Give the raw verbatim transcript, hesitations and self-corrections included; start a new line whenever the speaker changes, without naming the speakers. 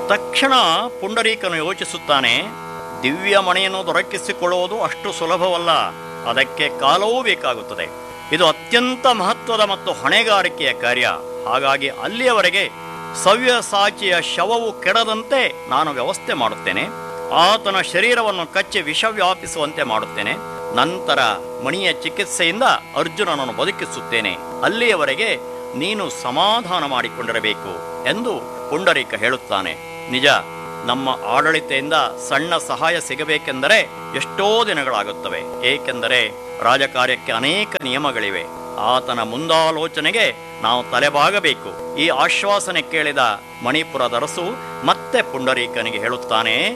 ತಕ್ಷಣ ಪುಂಡರೀಕನು ಯೋಚಿಸುತ್ತಾನೆ, ದಿವ್ಯ ಮಣಿಯನ್ನು ದೊರಕಿಸಿಕೊಳ್ಳುವುದು ಅಷ್ಟು ಸುಲಭವಲ್ಲ, ಅದಕ್ಕೆ ಕಾಲವೂ ಬೇಕಾಗುತ್ತದೆ. ಇದು ಅತ್ಯಂತ ಮಹತ್ವದ ಮತ್ತು ಹೊಣೆಗಾರಿಕೆಯ ಕಾರ್ಯ. ಹಾಗಾಗಿ ಅಲ್ಲಿಯವರೆಗೆ ಸವ್ಯಸಾಚಿಯ ಶವವು ಕೆಡದಂತೆ ನಾನು ವ್ಯವಸ್ಥೆ ಮಾಡುತ್ತೇನೆ. ಆತನ ಶರೀರವನ್ನು ಕಚ್ಚಿ ವಿಷ ವ್ಯಾಪಿಸುವಂತೆ ಮಾಡುತ್ತೇನೆ. ನಂತರ ಮಣಿಯ ಚಿಕಿತ್ಸೆಯಿಂದ ಅರ್ಜುನನನ್ನು ಬದುಕಿಸುತ್ತೇನೆ. ಅಲ್ಲಿಯವರೆಗೆ ನೀನು ಸಮಾಧಾನ ಮಾಡಿಕೊಂಡಿರಬೇಕು ಎಂದು ಪುಂಡರೀಕ ಹೇಳುತ್ತಾನೆ. ನಿಜ, ನಮ್ಮ ಆಡಳಿತೆಯಿಂದ ಸಣ್ಣ ಸಹಾಯ ಸಿಗಬೇಕೆಂದರೆ ಎಷ್ಟೋ ದಿನಗಳಾಗುತ್ತವೆ. ಏಕೆಂದರೆ ರಾಜಕಾರ್ಯಕ್ಕೆ ಅನೇಕ ನಿಯಮಗಳಿವೆ. ಆತನ ಮುಂದಾಲೋಚನೆಗೆ ನಾವು ತಲೆಬಾಗಬೇಕು. ಈ ಆಶ್ವಾಸನೆ ಕೇಳಿದ ಮಣಿಪುರದ ಅರಸು ಮತ್ತೆ ಪುಂಡರೀಕನಿಗೆ ಹೇಳುತ್ತಾನೆ,